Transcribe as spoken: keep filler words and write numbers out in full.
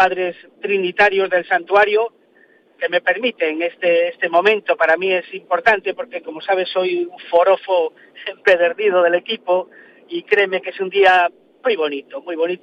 padres trinitarios del santuario, que me permiten este este momento. Para mí es importante porque, como sabes, soy un forofo empedernido del equipo y créeme que es un día muy bonito, muy bonito.